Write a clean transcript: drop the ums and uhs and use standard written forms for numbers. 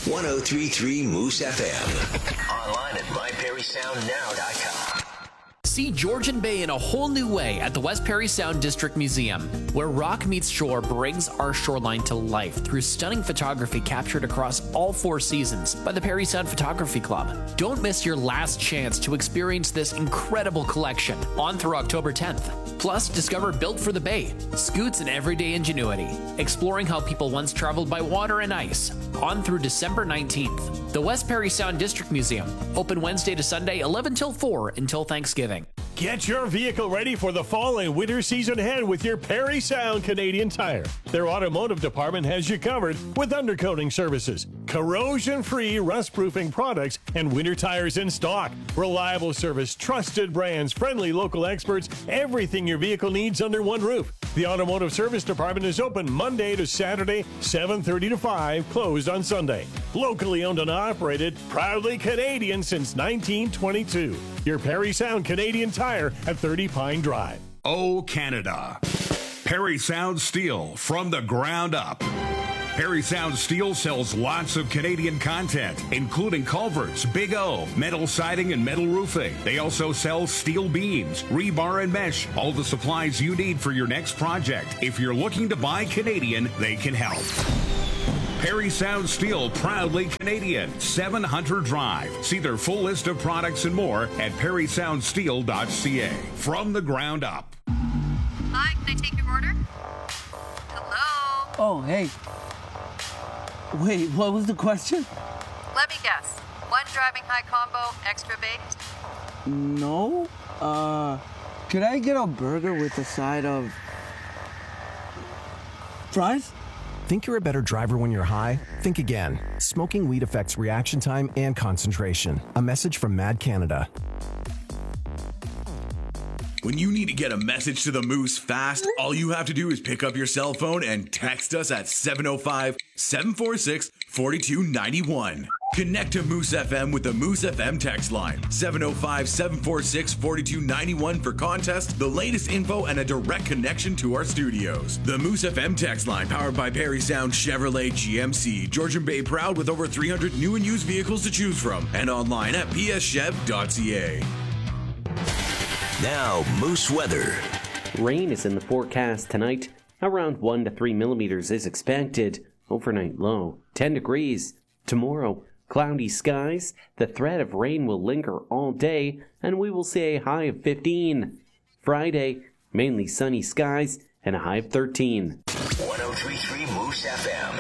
1033 Moose FM. Online at myperrysoundnow.com. See Georgian Bay in a whole new way at the West Perry Sound District Museum, where rock meets shore brings our shoreline to life through stunning photography captured across all 4 seasons by the Perry Sound Photography Club. Don't miss your last chance to experience this incredible collection on through October 10th. Plus, discover Built for the Bay, Scoots and Everyday Ingenuity, exploring how people once traveled by water and ice, on through December 19th. The West Perry Sound District Museum, open Wednesday to Sunday, 11 till 4 until Thanksgiving. Get your vehicle ready for the fall and winter season ahead with your Perry Sound Canadian Tire. Their automotive department has you covered with undercoating services, corrosion-free rust-proofing products, and winter tires in stock. Reliable service, trusted brands, friendly local experts, everything your vehicle needs under one roof. The automotive service department is open Monday to Saturday, 7:30 to 5, closed on Sunday. Locally owned and operated, proudly Canadian since 1922. Your Perry Sound Canadian Tire at 30 Pine Drive. Oh, Canada. Perry Sound Steel from the ground up. Perry Sound Steel sells lots of Canadian content, including culverts, Big O, metal siding, and metal roofing. They also sell steel beams, rebar, and mesh, all the supplies you need for your next project. If you're looking to buy Canadian, they can help. Perry Sound Steel, proudly Canadian, 7 Hunter Drive. See their full list of products and more at perrysoundsteel.ca. From the ground up. Hi, can I take your order? Hello? Oh, hey. Wait, what was the question? Let me guess. One driving high combo, extra baked? No. Could I get a burger with a side of fries? Think you're a better driver when you're high? Think again. Smoking weed affects reaction time and concentration. A message from Mad Canada. When you need to get a message to the Moose fast, all you have to do is pick up your cell phone and text us at 705-746-4291. Connect to Moose FM with the Moose FM text line, 705-746-4291 for contests, the latest info, and a direct connection to our studios. The Moose FM text line, powered by Perry Sound Chevrolet GMC. Georgian Bay proud with over 300 new and used vehicles to choose from, and online at pschev.ca. Now, Moose weather. Rain is in the forecast tonight. Around 1 to 3 millimeters is expected. Overnight low, 10 degrees. Tomorrow, cloudy skies. The threat of rain will linger all day, and we will see a high of 15. Friday, mainly sunny skies and a high of 13. 1033 Moose FM.